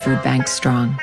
Food Bank strong.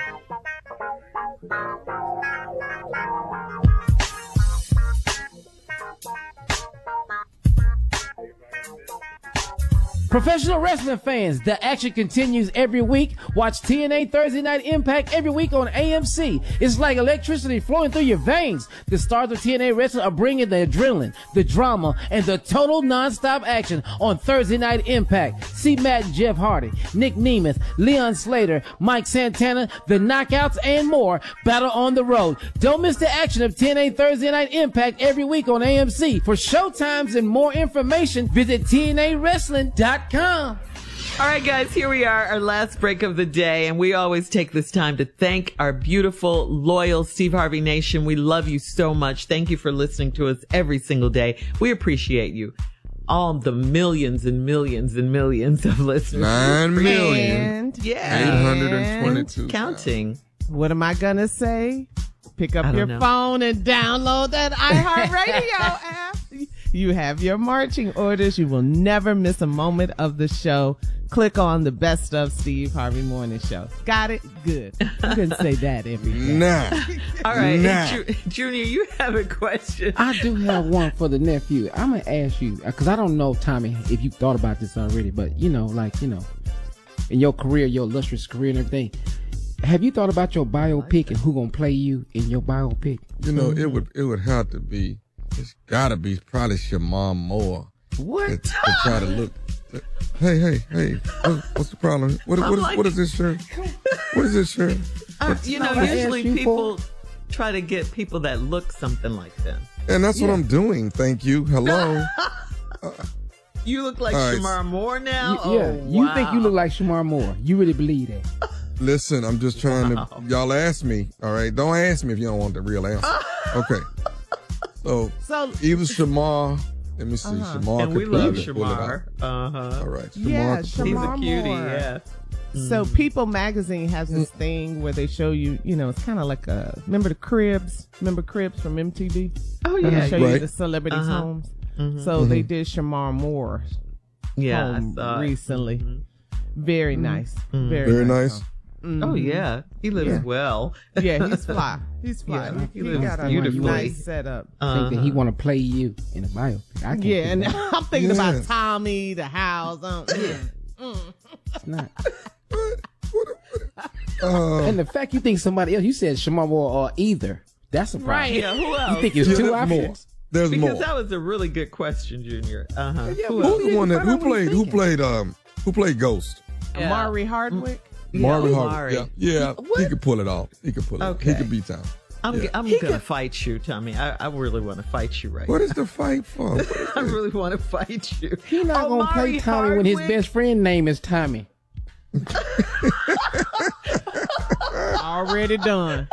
Professional wrestling fans, the action continues every week. Watch TNA Thursday Night Impact every week on AMC. It's like electricity flowing through your veins. The stars of TNA Wrestling are bringing the adrenaline, the drama, and the total non-stop action on Thursday Night Impact. See Matt and Jeff Hardy, Nick Nemeth, Leon Slater, Mike Santana, the Knockouts, and more battle on the road. Don't miss the action of TNA Thursday Night Impact every week on AMC. For showtimes and more information, visit TNAWrestling.com. All right, guys, here we are, our last break of the day, and we always take this time to thank our beautiful, loyal Steve Harvey Nation. We love you so much. Thank you for listening to us every single day. We appreciate you. All the millions and millions and millions of listeners. 9,822,000. Counting. What am I gonna say? Pick up your phone and download that iHeartRadio app. You have your marching orders. You will never miss a moment of the show. Click on the Best of Steve Harvey Morning Show. Got it? Good. You couldn't say that every day. Nah. All right. Junior, you have a question. I do have one for the nephew. I'm going to ask you, because I don't know, Tommy, if you thought about this already, but, in your career, your illustrious career and everything, have you thought about your biopic and who going to play you in your biopic? It would have to be. It's gotta be probably Shamar Moore. What? To try to look. Hey! What's the problem? What is this shirt? What is this shirt? Usually people try to get people that look something like them. And that's what I'm doing. Thank you. Hello. You look like Shamar Moore now. You think you look like Shamar Moore? You really believe that? Listen, I'm just trying to. Y'all ask me. All right, don't ask me if you don't want the real answer. Okay. So either Shamar, let me see, Shamar and could we love Shamar. Shamar. All right, Shamar. He's a cutie, yeah. So People Magazine has this thing where they show you, it's kind of like remember the Cribs? Remember Cribs from MTV? Oh, yeah. They show you the celebrities' homes. Mm-hmm. So they did Shamar Moore home recently. Mm-hmm. Very nice. Mm-hmm. Very nice. Mm-hmm. Oh, yeah. He lives well. Yeah, he's fly. He's fly. Yeah, he got a nice setup. Think that he want to play you in a biopic. I can't and I'm thinking about Tommy, the house. It's not. And the fact you think somebody else, you said Shamar Moore or either. That's a problem. Right. Yeah, who else? You think it's two options? There's more. Because that was a really good question, Junior. Yeah, who's the one who played Ghost? Maury Hardwick. Marvin Hardwick. Yeah. He could pull it off. He could pull it off. He could beat Tommy. I'm gonna fight you, Tommy. I really want to fight you right now. What is the fight for? I really want to fight you. He's not gonna play Tommy when his best friend name is Tommy. Already done.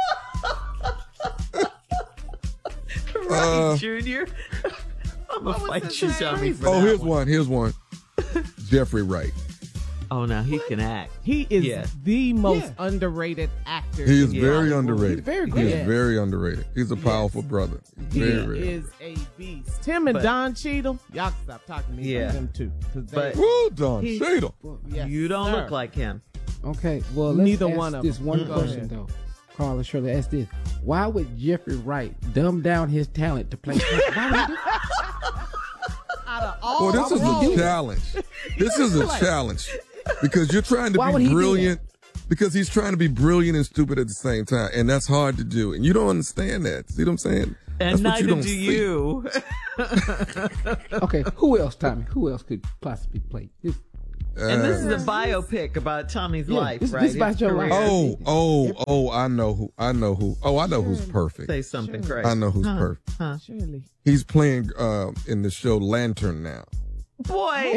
Right, Junior. I'm gonna fight you, Tommy. Here's one. Jeffrey Wright. Oh, now he can act. He is the most underrated actor. He is very underrated. He's very good. He is very underrated. He's a powerful brother. He is a beast. Him and Don Cheadle, y'all can stop talking to me about them too. Don Cheadle. Yes, you don't look like him. Okay, well, let's Neither ask one of this them. one question, though. Carla Shirley, ask this. Why would Jeffrey Wright dumb down his talent to play? Why would he do that? Well, this is a challenge. This is a challenge. Because you're trying to be brilliant. Because he's trying to be brilliant and stupid at the same time. And that's hard to do. And you don't understand that. See what I'm saying? And neither do you. Okay, who else, Tommy? Who else could possibly play this? And this is a biopic about Tommy's life, right? This is about your life. I know who. Oh, I know who's perfect. Say something great. I know who's perfect. Surely. He's playing in the show Lantern now. Boy,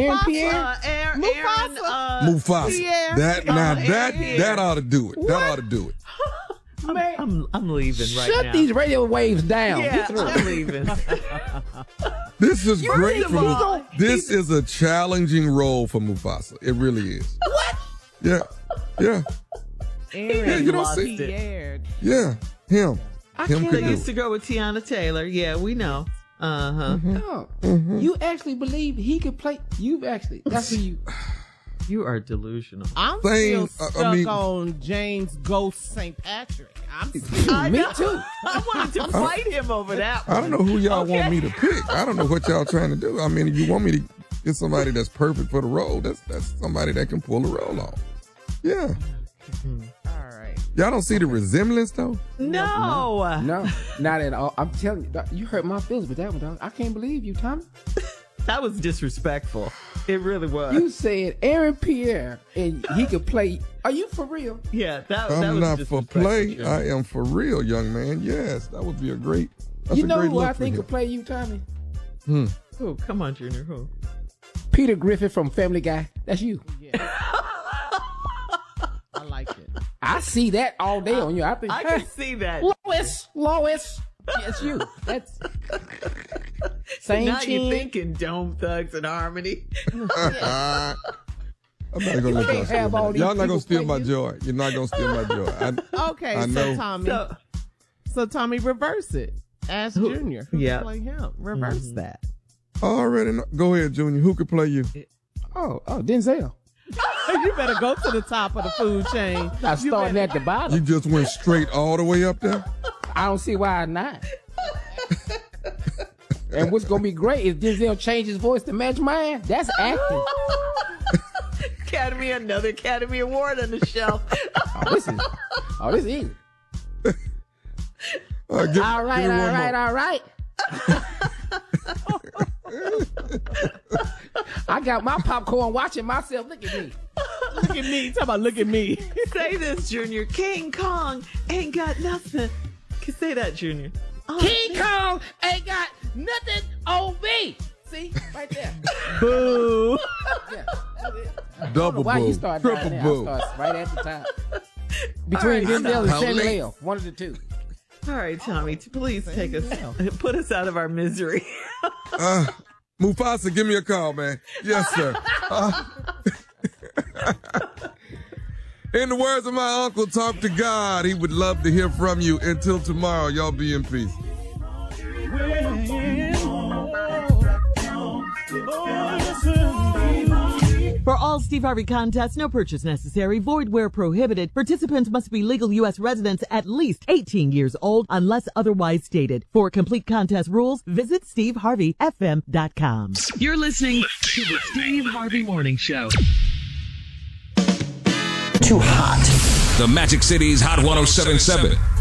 Mufasa. That ought to do it. That ought to do it. Man, I'm leaving right now. Shut these radio waves down. Yeah, I'm leaving. This is great for Mufasa. This is a challenging role for Mufasa. It really is. What? Yeah. Aaron, you don't see it. Yeah, him. They used to go with Tiana Taylor. Yeah, we know. No, you actually believe he could play? That's who you. You are delusional. I'm still stuck on James Ghost St. Patrick. Me too. I wanted to fight him over that one. I don't know who y'all want me to pick. I don't know what y'all trying to do. I mean, if you want me to get somebody that's perfect for the role, that's somebody that can pull the role off. Yeah. All right. Y'all don't see the resemblance, though? No, not at all. I'm telling you, you hurt my feelings with that one, dog. I can't believe you, Tommy. That was disrespectful. It really was. You said Aaron Pierre, and he could play. Are you for real? Yeah, that I'm was not for play. Jim. I am for real, young man. Yes, that would be a great. You know who I think could play you, Tommy? Who? Come on, Junior. Who? Peter Griffin from Family Guy. That's you. Yeah. I like it. I see that all day on you. I can see that. Lois. Yes, you. That's same now chin. You're thinking Dome Thugs and Harmony. I'm not gonna let y'all steal my joy. Y'all not gonna steal my joy. You're not gonna steal my joy. Okay, so Tommy. So Tommy, reverse it. Ask Junior. Who can play him? Reverse that. Already know. Go ahead, Junior. Who could play you? Oh, Denzel. You better go to the top of the food chain. Not starting at the bottom. You just went straight all the way up there? I don't see why not. And what's going to be great is Denzel change his voice to match mine. That's acting. Another Academy Award on the shelf. This is easy. All right. I got my popcorn watching myself. Look at me. Look at me. Talk about look at me. Say this, Junior. King Kong ain't got nothing. Say that, Junior. King Kong ain't got nothing on me. See? Right there. Boo. Yeah. Double boo. Why you start Triple boo. I start right at the top. Between Denzel and Samuel. One of the two. All right, Tommy, please take us, put us out of our misery. Mufasa, give me a call, man. Yes, sir. In the words of my uncle, talk to God. He would love to hear from you. Until tomorrow, y'all be in peace. For all Steve Harvey contests, no purchase necessary, void where prohibited. Participants must be legal U.S. residents at least 18 years old unless otherwise stated. For complete contest rules, visit SteveHarveyFM.com. You're listening to the Steve Harvey Morning Show. Too hot. The Magic City's Hot 107.7.